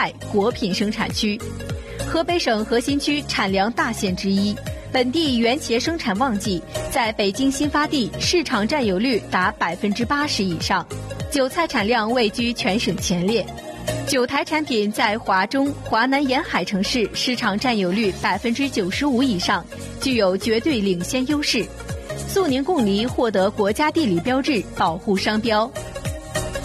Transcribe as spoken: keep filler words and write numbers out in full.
菜果品生产区，河北省核心区产粮大县之一，本地原茄生产旺季，在北京新发地市场占有率达百分之八十以上，韭菜产量位居全省前列。九台产品在华中、华南沿海城市市场占有率百分之九十五以上，具有绝对领先优势。肃宁贡梨获得国家地理标志保护商标，